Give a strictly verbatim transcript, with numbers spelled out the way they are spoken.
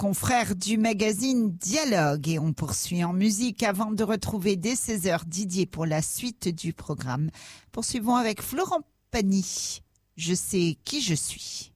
confrères du magazine Dialogue. Et on poursuit en musique avant de retrouver dès seize heures Didier pour la suite du programme. Poursuivons avec Florent Pagny. Je sais qui je suis.